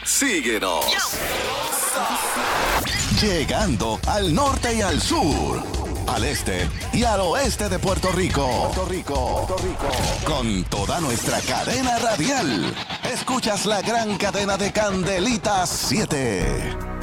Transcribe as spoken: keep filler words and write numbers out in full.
Síguenos. Llegando al norte y al sur, al este y al oeste de Puerto Rico. Puerto Rico, Puerto Rico. Con toda nuestra cadena radial. Escuchas la gran cadena de Candelitas siete.